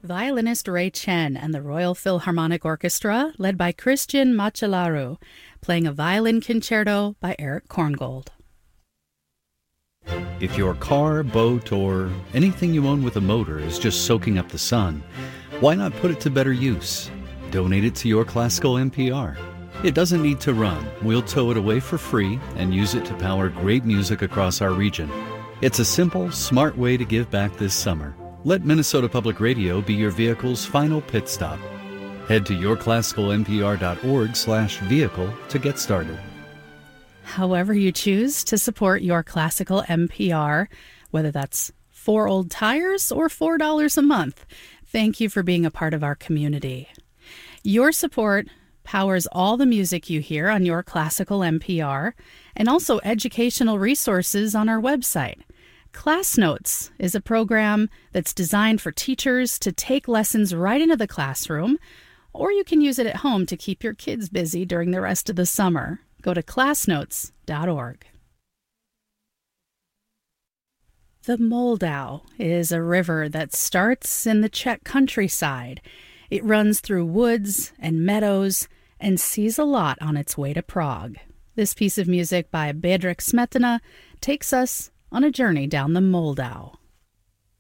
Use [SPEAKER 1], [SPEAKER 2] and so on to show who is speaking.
[SPEAKER 1] Violinist Ray Chen and the Royal Philharmonic Orchestra, led by Christian Macellaro, playing a violin concerto by Eric Korngold.
[SPEAKER 2] If your car, boat, or anything you own with a motor is just soaking up the sun, why not put it to better use? Donate it to Your Classical NPR. It doesn't need to run. We'll tow it away for free and use it to power great music across our region. It's a simple, smart way to give back this summer. Let Minnesota Public Radio be your vehicle's final pit stop. Head to yourclassicalnpr.org/vehicle to get started.
[SPEAKER 1] However you choose to support Your Classical NPR, whether that's 4 old tires or $4 a month, thank you for being a part of our community. Your support powers all the music you hear on Your Classical NPR and also educational resources on our website. Class Notes is a program that's designed for teachers to take lessons right into the classroom, or you can use it at home to keep your kids busy during the rest of the summer. Go to classnotes.org. The Moldau is a river that starts in the Czech countryside. It runs through woods and meadows and sees a lot on its way to Prague. This piece of music by Bedřich Smetana takes us on a journey down the Moldau.